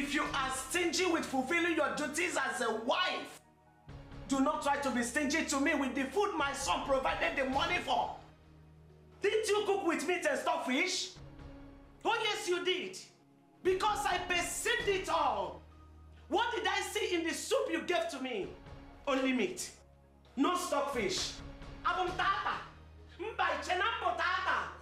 If you are stingy with fulfilling your duties as a wife, do not try to be stingy to me with the food my son provided the money for. Didn't you cook with meat and stockfish? Oh yes, you did. Because I perceived it all. What did I see in the soup you gave to me? Only meat. No stockfish. Abum tata. Mbai chenampo tata.